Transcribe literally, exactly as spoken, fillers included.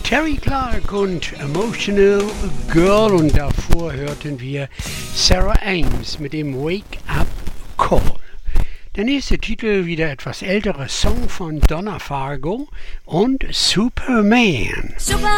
Terry Clark und Emotional Girl und davor hörten wir Sarah Ames mit dem Wake Up Call. Der nächste Titel wieder etwas älterer Song von Donna Fargo und Superman. Super